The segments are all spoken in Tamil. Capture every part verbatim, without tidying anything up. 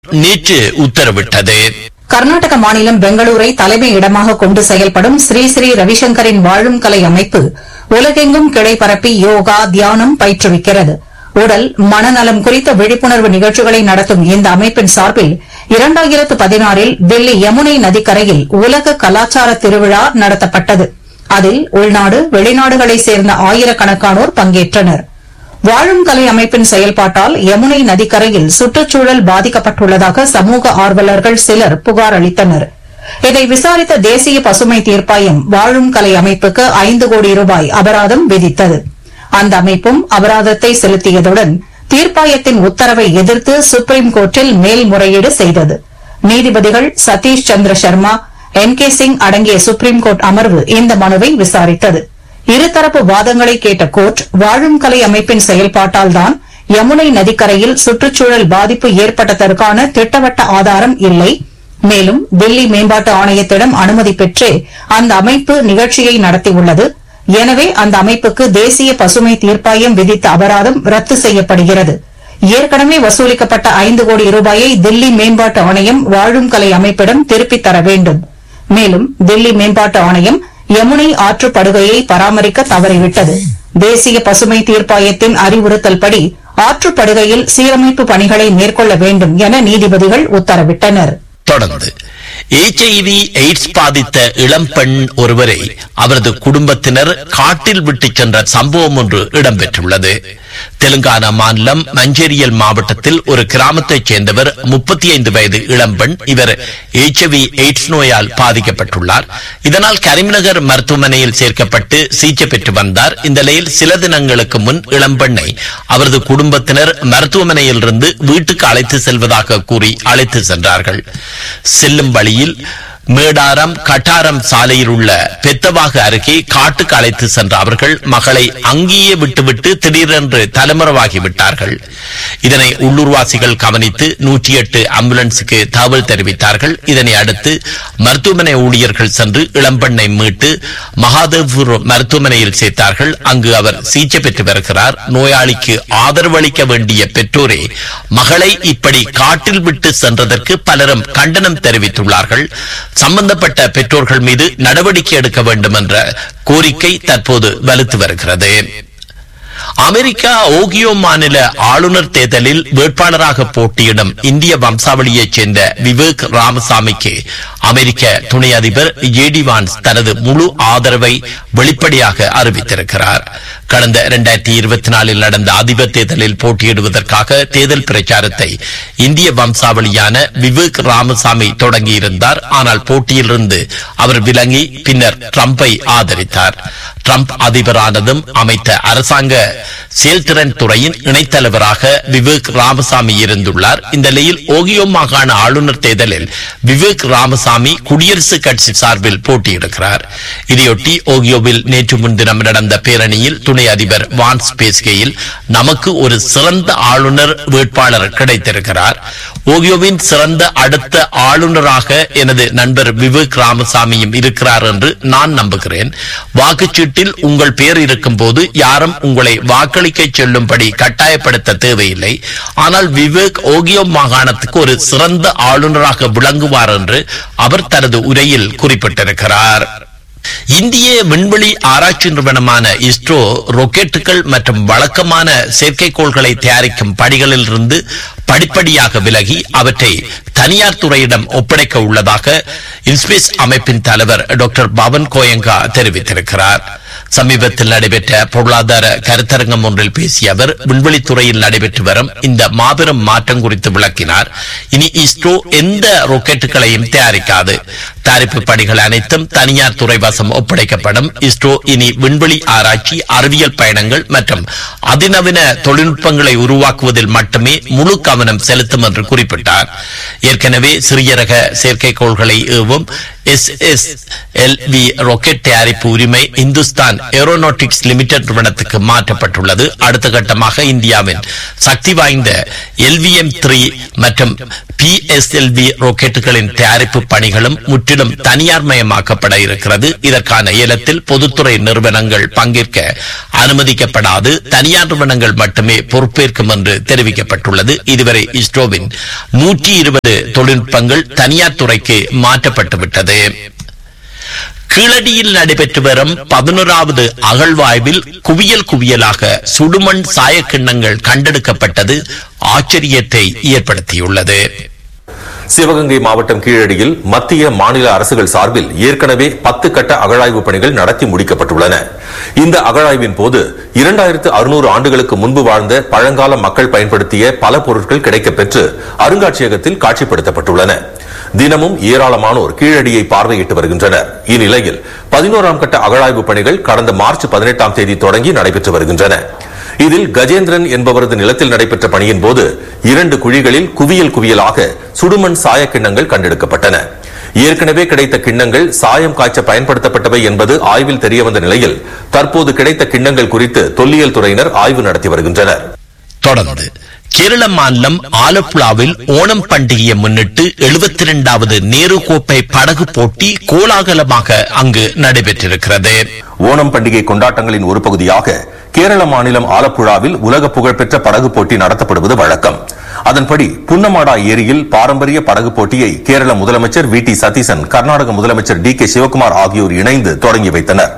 நேற்று உத்தரவிட்டது. கர்நாடக மாநிலம் பெங்களூரை தலைமை இடமாக கொண்டு செயல்படும் ஸ்ரீ ஸ்ரீ ரவிசங்கரின் வாழும் கலை அமைப்பு உலகெங்கும் கிளை பரப்பி யோகா, தியானம் பயிற்றுவிக்கிறது. உடல் மனநலம் குறித்த விழிப்புணர்வு நிகழ்ச்சிகளை நடத்தும் இந்த அமைப்பின் சார்பில் இரண்டாயிரத்து பதினாறில் தில்லி யமுனை நதிக்கரையில் உலக கலாச்சார திருவிழா நடத்தப்பட்டது. அதில் உள்நாடு வெளிநாடுகளைச் சேர்ந்த ஆயிரக்கணக்கானோர் பங்கேற்றனர். வாழும் கலை அமைப்பின் செயல்பாட்டால் யமுனை நதிக்கரையில் சுற்றுச்சூழல் பாதிக்கப்பட்டுள்ளதாக சமூக ஆர்வலர்கள் சிலர் புகார் அளித்தனர். இதை விசாரித்த தேசிய பசுமை தீர்ப்பாயம் வாழும் கலை அமைப்புக்கு ஐந்து கோடி ரூபாய் அபராதம் விதித்தது. அந்த அமைப்பும் அபராதத்தை செலுத்தியதுடன் தீர்ப்பாயத்தின் உத்தரவை எதிர்த்து சுப்ரீம் கோர்ட்டில் மேல்முறையீடு செய்தது. நீதிபதிகள் சதீஷ் சந்திர சர்மா, என் கே சிங் அடங்கிய சுப்ரீம் கோர்ட் அமர்வு இந்த மனுவை விசாரித்தது. இருதரப்பு வாதங்களை கேட்ட கோர்ட் வாழும் கலை அமைப்பின் செயல்பாட்டால் தான் யமுனை நதிக்கரையில் சுற்றுச்சூழல் பாதிப்பு ஏற்பட்டதற்கான திட்டவட்ட ஆதாரம் இல்லை. மேலும் தில்லி மேம்பாட்டு ஆணையத்திடம் அனுமதி பெற்று அந்த அமைப்பு நிகழ்ச்சியை நடத்தியுள்ளது. எனவே அந்த அமைப்புக்கு தேசிய பசுமை தீர்ப்பாயம் விதித்த அபராதம் ரத்து செய்யப்படுகிறது. ஏற்கனவே வசூலிக்கப்பட்ட ஐந்து கோடி ரூபாயை தில்லி மேம்பாட்டு ஆணையம் வாழும் கலை அமைப்பிடம் திருப்பித் தர வேண்டும். மேலும் தில்லி மேம்பாட்டு ஆணையம் யமுனை ஆற்றுப்படுகையை பராமரிக்க தவறிவிட்டது. தேசிய பசுமை தீர்ப்பாயத்தின் அறிவுறுத்தல்படி ஆற்றுப்படுகையில் சீரமைப்பு பணிகளை மேற்கொள்ள வேண்டும் என நீதிபதிகள் உத்தரவிட்டனர். தொடர்ந்து எச் ஐ வி எய்ட்ஸ் பாதித்த இளம் பெண் ஒருவரை அவரது குடும்பத்தினர் காட்டில் விட்டுச் சென்ற சம்பவம் ஒன்று இடம்பெற்றுள்ளது. தெலுங்கானா மாநிலம் மஞ்சேரியல் மாவட்டத்தில் ஒரு கிராமத்தைச் சேர்ந்தவர் முப்பத்தி ஐந்து வயது இளம்பெண். இவர் எச் ஐ வி எய்ட்ஸ் நோயால் பாதிக்கப்பட்டுள்ளார். இதனால் கரிம்நகர் மருத்துவமனையில் சேர்க்கப்பட்டு சிகிச்சை பெற்று வந்தார். இந்த நிலையில் சில தினங்களுக்கு முன் இளம்பெண்ணை அவரது குடும்பத்தினர் மருத்துவமனையில் இருந்து வீட்டுக்கு அழைத்து செல்வதாக கூறி அழைத்து சென்றார்கள். செல்லும் வழியில் மேடாரம் கட்டாரம் சாலையில் உள்ள பெத்தவாக அருகே காட்டுக்கு அழைத்து சென்ற அவர்கள் மகளை அங்கேயே விட்டுவிட்டு திடீரென்று தலைமறைவாகிவிட்டார்கள். இதனை உள்ளூர்வாசிகள் கவனித்து நூற்றி எட்டு ஆம்புலன்ஸுக்கு தகவல் தெரிவித்தார்கள். இதனை அடுத்து மருத்துவமனை ஊழியர்கள் சென்று இளம்பெண்ணை மீட்டு மகாதேவ்பூர் மருத்துவமனையில் சேர்த்தார்கள். அங்கு அவர் சிகிச்சை பெற்று வருகிறார். நோயாளிக்கு ஆதரவு அளிக்க வேண்டிய பெற்றோரே மகளை இப்படி காட்டில் விட்டு சென்றதற்கு பலரும் கண்டனம் தெரிவித்துள்ளார்கள். சம்பந்தப்பட்ட பெற்றோர்கள் மீது நடவடிக்கை எடுக்க வேண்டும் என்ற கோரிக்கை தற்போது வலுத்து வருகிறது. அமெரிக்கா ஓகியோ மாநில ஆளுநர் தேர்தலில் வேட்பாளராக போட்டியிடும் இந்திய வம்சாவளியைச் சேர்ந்த விவேக் ராமசாமிக்கு அமெரிக்க துணை அதிபர் ஜே டி வான்ஸ் தனது முழு ஆதரவை வெளிப்படையாக அறிவித்திருக்கிறார். கடந்த இரண்டாயிரத்தி இருபத்தி நாலில் நடந்த அதிபர் தேர்தலில் போட்டியிடுவதற்காக தேர்தல் பிரச்சாரத்தை இந்திய வம்சாவளியான விவேக் ராமசாமி தொடங்கியிருந்தார். ஆனால் போட்டியிலிருந்து அவர் விலகி பின்னர் ட்ரம்பை ஆதரித்தார். ட்ரம்ப் அதிபரானதும் அமைத்த அரசாங்க செயல்திறன் துறையின் இணைத்தலைவராக விவேக் ராமசாமி இருந்துள்ளார். இந்த நிலையில் ஓகியோ மாகாண ஆளுநர் தேர்தலில் விவேக் ராமசாமி குடியரசுக் கட்சி சார்பில் போட்டியிடுகிறார். இதையொட்டி ஓகியோவில் நேற்று முன்தினம் நடந்த பேரணியில் துணை அதிபர் வான்ஸ் பேசுகையில், நமக்கு ஒரு சிறந்த ஆளுநர் வேட்பாளர் கிடைத்திருக்கிறார். ஓகியோவின் சிறந்த அடுத்த ஆளுநராக எனது நண்பர் விவேக் ராமசாமியும் இருக்கிறார் என்று நான் நம்புகிறேன். வாக்குச்சீட்டில் உங்கள் பெயர் இருக்கும் போது யாரும் உங்களை வாக்களிக்க செல்லும்படி கட்டாயப்படுத்த தேவையில்லை. ஆனால் விவேக் ஓகியோ மாகாணத்துக்கு ஒரு சிறந்த ஆளுநராக விளங்குவார் என்று அவர் தனது உரையில் குறிப்பிட்டிருக்கிறார். இந்திய விண்வெளி ஆராய்ச்சி நிறுவனமான இஸ்ரோ ராக்கெட்டுகள் மற்றும் வழக்கமான செயற்கைக்கோள்களை தயாரிக்கும் பணிகளில் இருந்து படிப்படியாக விலகி அவற்றை தனியார் துறையிடம் ஒப்படைக்க உள்ளதாக இன்ஸ்பேஸ் அமைப்பின் தலைவர் டாக்டர் பவன் கோயங்கா தெரிவித்திருக்கிறார். சமீபத்தில் நடைபெற்ற பொருளாதார கருத்தரங்கம் ஒன்றில் பேசிய அவர் விண்வெளித்துறையில் நடைபெற்று வரும் இந்த மாபெரும் மாற்றம் குறித்து விளக்கினார். இனி இஸ்ரோ எந்த ராக்கெட்டுகளையும் தயாரிக்காது. தயாரிப்பு பணிகள் அனைத்தும் தனியார் துறை வசம் ஒப்படைக்கப்படும். இஸ்ரோ இனி விண்வெளி ஆராய்ச்சி, அறிவியல் பயணங்கள் மற்றும் அதிநவீன தொழில்நுட்பங்களை உருவாக்குவதில் மட்டுமே முழு கவனம் செலுத்தும் என்று குறிப்பிட்டார். ஏற்கனவே சிறிய ரக செயற்கைக்கோள்களை ஏவும் S S L V rocket தயாரிப்பு உரிமை இந்துஸ்தான் ஏரோநாட்டிக்ஸ் லிமிடெட் நிறுவனத்துக்கு மாற்றப்பட்டுள்ளது. அடுத்த கட்டமாக இந்தியாவின் சக்தி வாய்ந்த எல் வி எம் த்ரீ மற்றும் பி எஸ் எல் வி ராக்கெட்டுகளின் தயாரிப்பு பணிகளும் முற்றிலும் முற்றிலும் தனியார்மயமாக்கப்பட இருக்கிறது. இதற்கான ஏலத்தில் பொதுத்துறை நிறுவனங்கள் பங்கேற்க அனுமதிக்கப்படாது. தனியார் நிறுவனங்கள் மட்டுமே பொறுப்பேற்கும் என்று தெரிவிக்கப்பட்டுள்ளது. இதுவரை இஸ்ரோவின் நூற்றி இருபது தொழில்நுட்பங்கள் தனியார் துறைக்கு மாற்றப்பட்டுவிட்டது. கீழடியில் நடைபெற்று வரும் பதினோராவது அகழ்வாய்வில் குவியல் குவியலாக சுடுமண் சாயக்கிண்ணங்கள் கண்டெடுக்கப்பட்டது ஆச்சரியத்தை ஏற்படுத்தியுள்ளது. சிவகங்கை மாவட்டம் கீழடியில் மத்திய மாநில அரசுகள் சார்பில் ஏற்கனவே பத்து கட்ட அகழாய்வு பணிகள் நடத்தி முடிக்கப்பட்டுள்ளன. இந்த அகழாய்வின் போது இரண்டாயிரத்து அறுநூறு ஆண்டுகளுக்கு முன்பு வாழ்ந்த பழங்கால மக்கள் பயன்படுத்திய பல பொருட்கள் கிடைக்கப்பெற்று அருங்காட்சியகத்தில் காட்சிப்படுத்தப்பட்டுள்ளன. தினமும் ஏராளமானோர் கீழடியை பார்வையிட்டு வருகின்றனர். இந்நிலையில் பதினோராம் கட்ட அகழாய்வு பணிகள் கடந்த மார்ச் பதினெட்டாம் தேதி தொடங்கி நடைபெற்று வருகின்றன. இதில் கஜேந்திரன் என்பவரது நிலத்தில் நடைபெற்ற பணியின் போது இரண்டு குழிகளில் குவியல் குவியலாக சுடுமண் சாய கிண்ணங்கள் கண்டெடுக்கப்பட்டன. ஏற்கனவே கிடைத்த கிண்ணங்கள் சாயம் காய்ச்ச பயன்படுத்தப்பட்டவை என்பது ஆய்வில் தெரியவந்த நிலையில் தற்போது கிடைத்த கிண்ணங்கள் குறித்து தொல்லியல் துறையினர் ஆய்வு நடத்தி வருகின்றனர். தொடர்ந்து கேரள மாநிலம் ஆலப்புழாவில் ஓணம் பண்டிகையை முன்னிட்டு எழுபத்தி இரண்டாவது நேரு கோப்பை படகு போட்டி கோலாகலமாக அங்கு நடைபெற்றிருக்கிறது. ஓணம் பண்டிகை கொண்டாட்டங்களின் ஒரு பகுதியாக கேரள மாநிலம் ஆலப்புழாவில் உலக புகழ்பெற்ற படகு போட்டி நடத்தப்படுவது வழக்கம். அதன்படி புன்னமாடா ஏரியில் பாரம்பரிய படகு போட்டியை கேரள முதலமைச்சர் வி டி சதீசன், கர்நாடக முதலமைச்சர் டி கே சிவகுமார் ஆகியோர் இணைந்து தொடங்கி வைத்தனர்.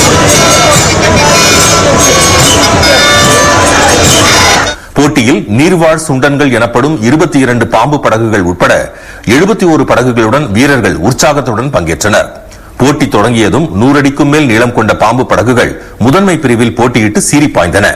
போட்டியில் நீர்வாழ் சுண்டன்கள் எனப்படும் இருபத்தி இரண்டு பாம்பு படகுகள் உட்பட எழுபத்தி ஒரு படகுகளுடன் வீரர்கள் உற்சாகத்துடன் பங்கேற்றனர். போட்டி தொடங்கியதும் நூறடிக்கும் மேல் நீளம் கொண்ட பாம்பு படகுகள் முதன்மை பிரிவில் போட்டியிட்டு சீறி பாய்ந்தன.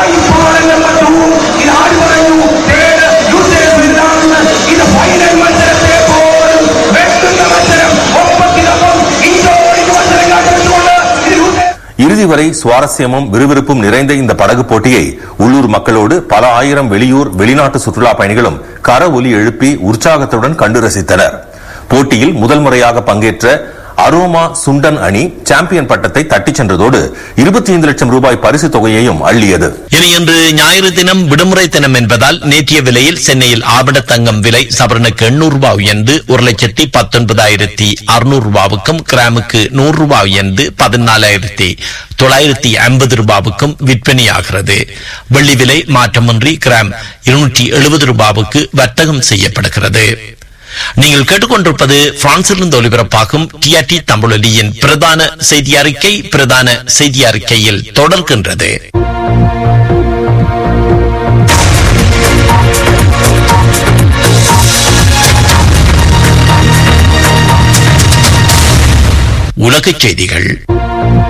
இறுதி வரை சுவாரஸ்யமும் விறுவிறுப்பும் நிறைந்த இந்த படகு போட்டியை உள்ளூர் மக்களோடு பல ஆயிரம் வெளியூர் வெளிநாட்டு சுற்றுலா பயணிகளும் கர ஒலி எழுப்பி உற்சாகத்துடன் கண்டு ரசித்தனர். போட்டியில் முதல் முறையாக பங்கேற்ற அரோமா சுண்டன் அணி சாம்பியன் பட்டத்தை தட்டிச் சென்றதோடு இருபத்தி ஐந்து லட்சம் ரூபாய் பரிசு தொகையையும் அள்ளியது. இனி இன்று ஞாயிறு தினம் விடுமுறை தினம் என்பதால் நேற்றைய விலையில் சென்னையில் ஆபண தங்கம் விலை சவரனுக்கு எண்ணூறு ரூபாய் உயர்ந்து ஒரு லட்சத்தி பத்தொன்பதாயிரத்தி அறுநூறு ரூபாவுக்கும், கிராமுக்கு நூறு ரூபாய் உயர்ந்து பதினாலாயிரத்தி தொள்ளாயிரத்தி ஐம்பது ரூபாவுக்கும் விற்பனையாகிறது. வெள்ளி விலை மாற்றமின்றி கிராம் இருநூற்றி எழுபது ரூபாவுக்கு வர்த்தகம் செய்யப்படுகிறது. நீங்கள் கேட்டுக்கொண்டிருப்பது பிரான்சிலிருந்து ஒலிபரப்பாகும் டிஆர்டி தமிழொலியின் பிரதான செய்தி அறிக்கை. பிரதான செய்தி அறிக்கையில் தொடர்கின்றது. உலகச் செய்திகள்.